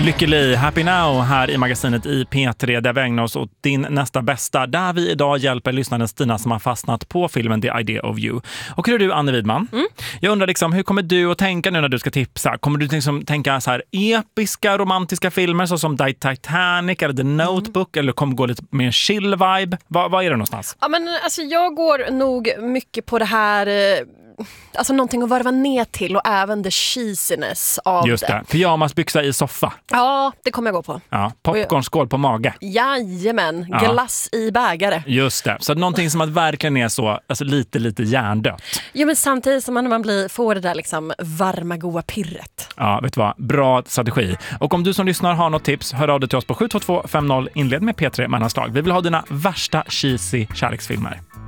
Lycklig, Happy Now här i magasinet i P3 där vi ägnar oss åt din nästa bästa, där vi idag hjälper lyssnaren Stina som har fastnat på filmen The Idea of You. Och hur är du, Anne Widman? Jag undrar liksom, hur kommer du att tänka nu när du ska tipsa? Kommer du liksom tänka så här episka romantiska filmer såsom Titanic eller The Notebook eller kommer gå lite mer chill vibe? Vad är det någonstans? Ja, men alltså jag går nog mycket på det här... Alltså någonting att varva ner till och även the cheesiness av Just det. Pyjamasbyxa i soffa. Ja, det kommer jag gå på. Ja, popcornskål på mage. Jajamän, glass i bägare. Just det. Så någonting som att verkligen är så, alltså lite hjärndött. Jo, men samtidigt som man får det där liksom varma goa pirret. Ja, vet du vad? Bra strategi. Och om du som lyssnar har något tips, hör av dig till oss på 72250. Inled med P3 mellanslag. Vi vill ha dina värsta cheesy kärleksfilmer.